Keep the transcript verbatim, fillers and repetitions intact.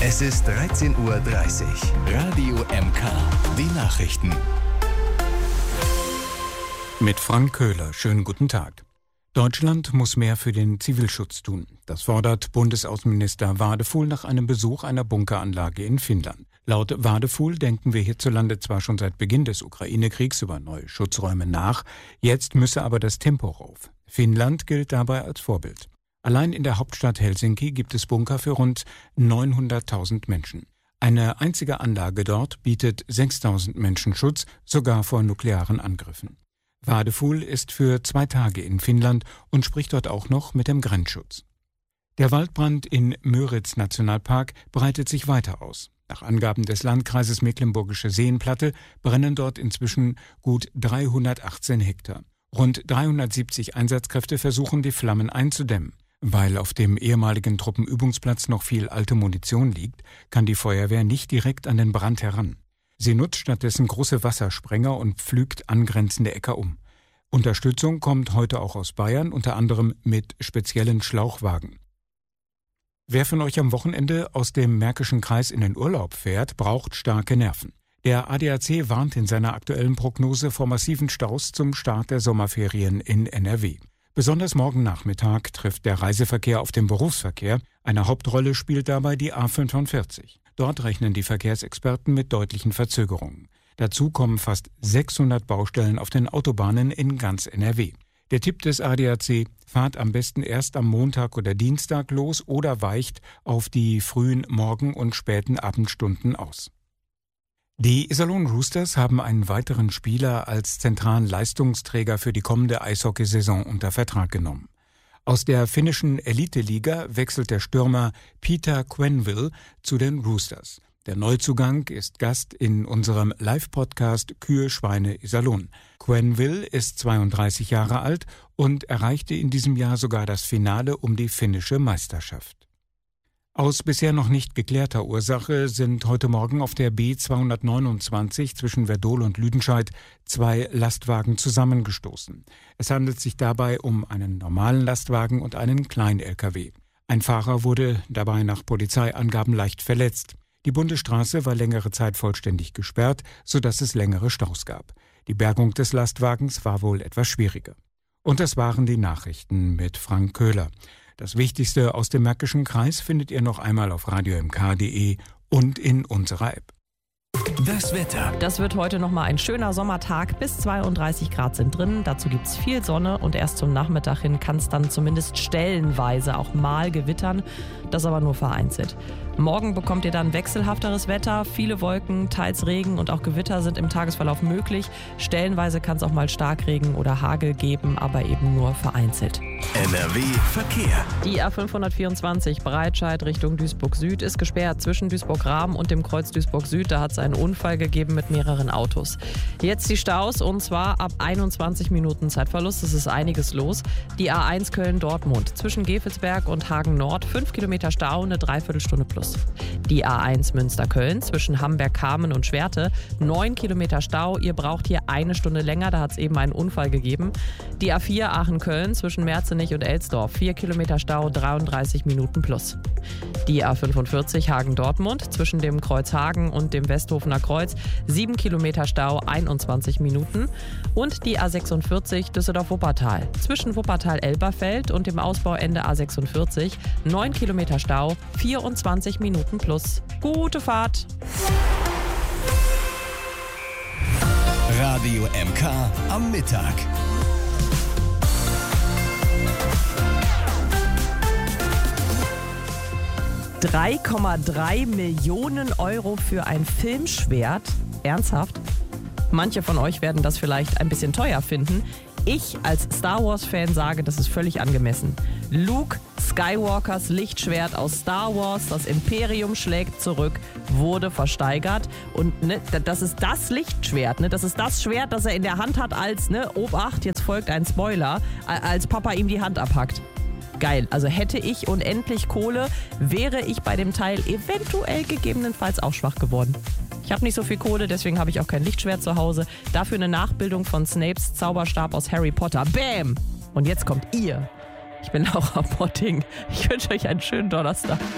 Es ist dreizehn Uhr dreißig. Radio M K, die Nachrichten. Mit Frank Köhler, schönen guten Tag. Deutschland muss mehr für den Zivilschutz tun. Das fordert Bundesaußenminister Wadefuhl nach einem Besuch einer Bunkeranlage in Finnland. Laut Wadefuhl denken wir hierzulande zwar schon seit Beginn des Ukraine-Kriegs über neue Schutzräume nach, jetzt müsse aber das Tempo rauf. Finnland gilt dabei als Vorbild. Allein in der Hauptstadt Helsinki gibt es Bunker für rund neunhunderttausend Menschen. Eine einzige Anlage dort bietet sechstausend Menschen Schutz, sogar vor nuklearen Angriffen. Wadefuhl ist für zwei Tage in Finnland und spricht dort auch noch mit dem Grenzschutz. Der Waldbrand in Müritz-Nationalpark breitet sich weiter aus. Nach Angaben des Landkreises Mecklenburgische Seenplatte brennen dort inzwischen gut dreihundertachtzehn Hektar. Rund dreihundertsiebzig Einsatzkräfte versuchen, die Flammen einzudämmen. Weil auf dem ehemaligen Truppenübungsplatz noch viel alte Munition liegt, kann die Feuerwehr nicht direkt an den Brand heran. Sie nutzt stattdessen große Wassersprenger und pflügt angrenzende Äcker um. Unterstützung kommt heute auch aus Bayern, unter anderem mit speziellen Schlauchwagen. Wer von euch am Wochenende aus dem Märkischen Kreis in den Urlaub fährt, braucht starke Nerven. Der A D A C warnt in seiner aktuellen Prognose vor massiven Staus zum Start der Sommerferien in N R W. Besonders morgen Nachmittag trifft der Reiseverkehr auf den Berufsverkehr. Eine Hauptrolle spielt dabei die A fünfundvierzig. Dort rechnen die Verkehrsexperten mit deutlichen Verzögerungen. Dazu kommen fast sechshundert Baustellen auf den Autobahnen in ganz N R W. Der Tipp des A D A C: Fahrt am besten erst am Montag oder Dienstag los oder weicht auf die frühen Morgen- und späten Abendstunden aus. Die Iserlohn Roosters haben einen weiteren Spieler als zentralen Leistungsträger für die kommende Eishockeysaison unter Vertrag genommen. Aus der finnischen Elite-Liga wechselt der Stürmer Peter Quenneville zu den Roosters. Der Neuzugang ist Gast in unserem Live-Podcast Kühe, Schweine, Iserlohn. Quenneville ist zweiunddreißig Jahre alt und erreichte in diesem Jahr sogar das Finale um die finnische Meisterschaft. Aus bisher noch nicht geklärter Ursache sind heute Morgen auf der B zweihundertneunundzwanzig zwischen Werdohl und Lüdenscheid zwei Lastwagen zusammengestoßen. Es handelt sich dabei um einen normalen Lastwagen und einen Klein-L K W. Ein Fahrer wurde dabei nach Polizeiangaben leicht verletzt. Die Bundesstraße war längere Zeit vollständig gesperrt, sodass es längere Staus gab. Die Bergung des Lastwagens war wohl etwas schwieriger. Und das waren die Nachrichten mit Frank Köhler. Das Wichtigste aus dem Märkischen Kreis findet ihr noch einmal auf radio m k punkt d e und in unserer App. Das Wetter. Das wird heute nochmal ein schöner Sommertag. Bis zweiunddreißig Grad sind drin. Dazu gibt es viel Sonne und erst zum Nachmittag hin kann es dann zumindest stellenweise auch mal gewittern. Das aber nur vereinzelt. Morgen bekommt ihr dann wechselhafteres Wetter. Viele Wolken, teils Regen und auch Gewitter sind im Tagesverlauf möglich. Stellenweise kann es auch mal Starkregen oder Hagel geben, aber eben nur vereinzelt. N R W Verkehr. Die A fünfhundertvierundzwanzig Breitscheid Richtung Duisburg Süd ist gesperrt zwischen Duisburg-Rahm und dem Kreuz Duisburg Süd. Da hat es einen Unfall gegeben mit mehreren Autos. Jetzt die Staus und zwar ab einundzwanzig Minuten Zeitverlust. Es ist einiges los. Die A eins Köln-Dortmund zwischen Gevelsberg und Hagen Nord. fünf Kilometer Stau, eine Dreiviertelstunde plus. Die A eins Münster-Köln zwischen Hamberg-Kamen und Schwerte. neun Kilometer Stau. Ihr braucht hier eine Stunde länger. Da hat es eben einen Unfall gegeben. Die A vier Aachen-Köln zwischen Merzenich und Elsdorf. vier Kilometer Stau, dreiunddreißig Minuten plus. Die A fünfundvierzig Hagen-Dortmund zwischen dem Kreuz Hagen und dem Westhofener Kreuz. sieben Kilometer Stau, einundzwanzig Minuten. Und die A sechsundvierzig Düsseldorf-Wuppertal zwischen Wuppertal-Elberfeld und dem Ausbauende A sechsundvierzig. neun Kilometer Stau, vierundzwanzig Minuten plus. Gute Fahrt! Radio M K am Mittag. drei Komma drei Millionen Euro für ein Filmschwert? Ernsthaft? Manche von euch werden das vielleicht ein bisschen teuer finden. Ich als Star Wars-Fan sage, das ist völlig angemessen. Luke Skywalkers Lichtschwert aus Star Wars, das Imperium schlägt zurück, wurde versteigert. Und ne, das ist das Lichtschwert, ne? Das ist das Schwert, das er in der Hand hat als, ne, Obacht, jetzt folgt ein Spoiler, als Papa ihm die Hand abhackt. Geil, also hätte ich unendlich Kohle, wäre ich bei dem Teil eventuell gegebenenfalls auch schwach geworden. Ich habe nicht so viel Kohle, deswegen habe ich auch kein Lichtschwert zu Hause. Dafür eine Nachbildung von Snapes Zauberstab aus Harry Potter. Bam! Und jetzt kommt ihr. Ich bin Laura Potting. Ich wünsche euch einen schönen Donnerstag.